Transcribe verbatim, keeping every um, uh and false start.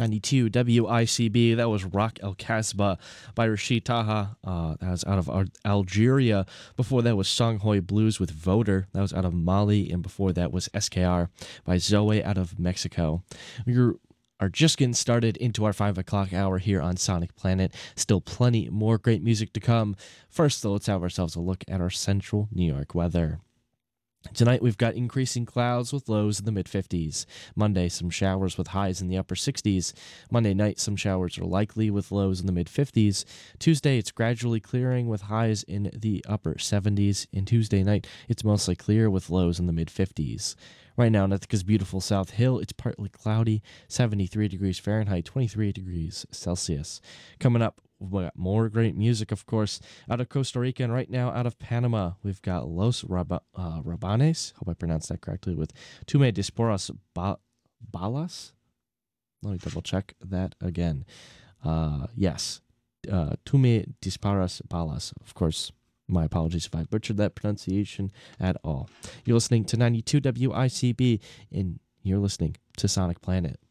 ninety-two W I C B. That was Rock El Kasbah by Rashid Taha. Uh, that was out of Al- Algeria. Before that was Songhoy Blues with Voter. That was out of Mali. And before that was S K R by Zoe out of Mexico. We're are just getting started into our five o'clock hour here on Sonic Planet. Still plenty more great music to come. First, though, let's have ourselves a look at our central New York weather. Tonight, we've got increasing clouds with lows in the mid-fifties. Monday, some showers with highs in the upper sixties. Monday night, some showers are likely with lows in the mid-fifties. Tuesday, it's gradually clearing with highs in the upper seventies. And Tuesday night, it's mostly clear with lows in the mid-fifties. Right now in Ithaca's beautiful South Hill, it's partly cloudy, seventy-three degrees Fahrenheit, twenty-three degrees Celsius. Coming up, we've got more great music, of course, out of Costa Rica, and right now out of Panama, we've got Los Rab- uh, Rabanes, hope I pronounced that correctly, with Tume Disporas ba- Balas. Let me double check that again. Uh, yes, uh, Tume Disparas Balas, of course. My apologies if I butchered that pronunciation at all. You're listening to ninety-two W I C B, and you're listening to Sonic Planet.